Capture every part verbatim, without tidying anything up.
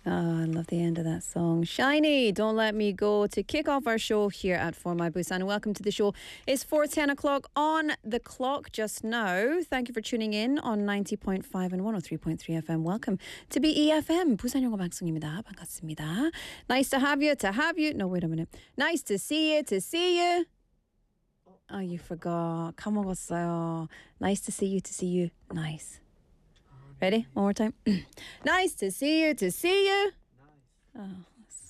Oh, I love the end of that song. Shiny, Don't Let Me Go, to kick off our show here at For My Busan. Welcome to the show. It's four ten o'clock on the clock just now. Thank you for tuning in on ninety point five and one oh three point three F M. Welcome to B E F M. 부산 영어 방송입니다. 반갑습니다. Nice to have you, to have you. No, wait a minute. Nice to see you, to see you. Oh, you forgot. 까먹었어요. Nice to see you, to see you. Nice. Ready? One more time. Nice to see you, to see you. Oh,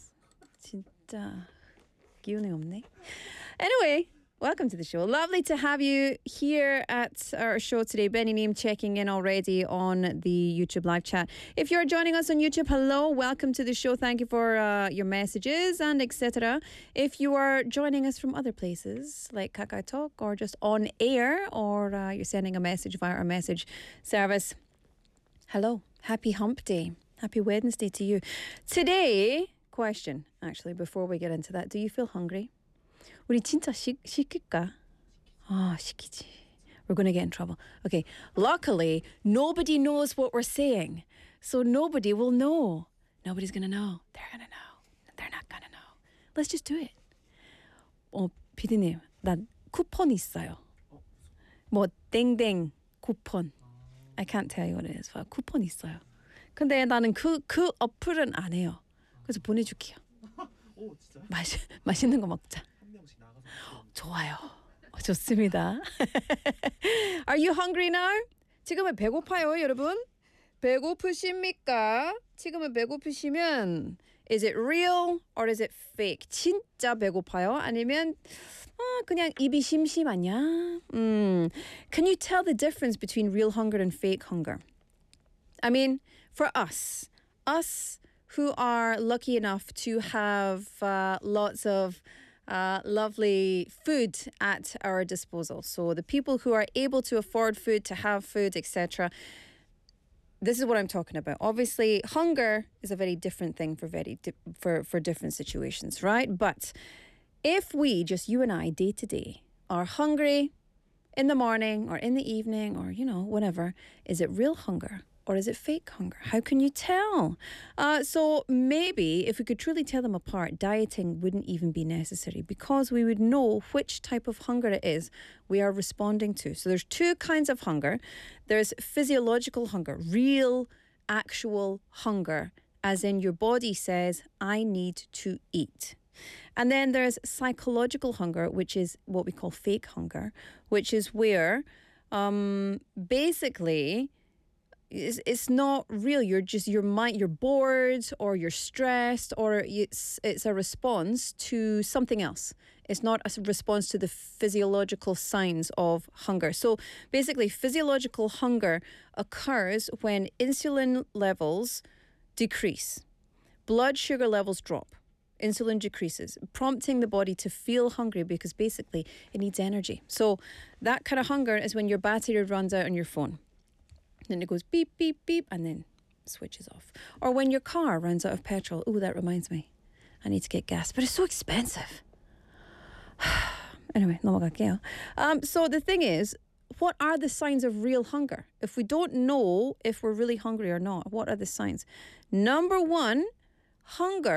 진짜 기운이 없네. Anyway, welcome to the show. Lovely to have you here at our show today. Benny Neem checking in already on the YouTube live chat. If you're joining us on YouTube, hello, welcome to the show. Thank you for uh, your messages and et cetera. If you are joining us from other places like Kakao Talk or just on air, or uh, you're sending a message via our message service, hello, happy hump day. Happy Wednesday to you. Today, question, actually, before we get into that. Do you feel hungry? 우리 진짜 시, 시킬까? 아, 시키지. We're going to get in trouble. Okay, luckily, nobody knows what we're saying. So nobody will know. Nobody's going to know. They're going to know. They're not going to know. Let's just do it. 어, 피디님, 난 쿠폰 있어요. 뭐, 땡땡 쿠폰. I can't tell you what it is. 쿠폰 있어요. 근데 나는 그, 그 어플은 안 해요. 그래서 보내줄게요. 오, 진짜요? 맛이, 맛있는 거 먹자. 한 명씩 나가서 좋아요. 좋습니다. Are you hungry now? 지금은 배고파요, 여러분? 배고프십니까? 지금은 배고프시면 is it real or is it fake? 진짜 배고파요? 아니면 아, 그냥 입이 심심하냐? 음, can you tell the difference between real hunger and fake hunger? I mean, for us, us who are lucky enough to have uh, lots of uh, lovely food at our disposal. So the people who are able to afford food, to have food, et cetera. This is what I'm talking about. Obviously, hunger is a very different thing for very di- for for different situations, right? But if we, just you and I, day to day, are hungry in the morning or in the evening or, you know, whenever, is it real hunger? Or is it fake hunger? How can you tell? Uh, so maybe if we could truly tell them apart, dieting wouldn't even be necessary because we would know which type of hunger it is we are responding to. So there's two kinds of hunger. There's physiological hunger, real, actual hunger, as in your body says, I need to eat. And then there's psychological hunger, which is what we call fake hunger, which is where um, basically... It's, it's not real. You're just your mind. You're bored, or you're stressed, or it's it's a response to something else. It's not a response to the physiological signs of hunger. So basically, physiological hunger occurs when insulin levels decrease, blood sugar levels drop, insulin decreases, prompting the body to feel hungry because basically it needs energy. So that kind of hunger is when your battery runs out on your phone. Then it goes beep, beep, beep, and then switches off. Or when your car runs out of petrol. Oh, that reminds me. I need to get gas. But it's so expensive. Anyway, 넘어갈게요. Um, so the thing is, what are the signs of real hunger? If we don't know if we're really hungry or not, what are the signs? Number one, hunger